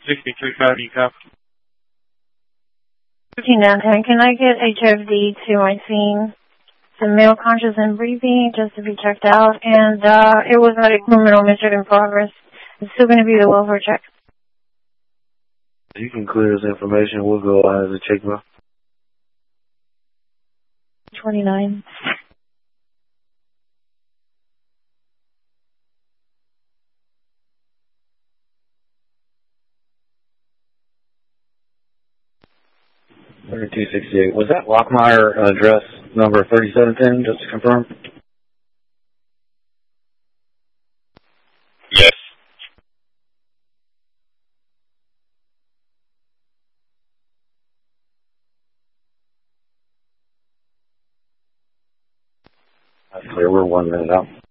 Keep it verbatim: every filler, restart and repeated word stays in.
sixty-three five, you copy? thirteen downtown, can I get H F D to my scene? Some male conscious and breathing just to be checked out, and uh, it was not a criminal mission in progress. It's still going to be the welfare check. You can clear this information. We'll go out as a check mark. twenty-nine. thirty-two sixty-eight. Was that Lockmeyer address number thirty-seven ten, just to confirm? Yes. That's clear. We're one minute out.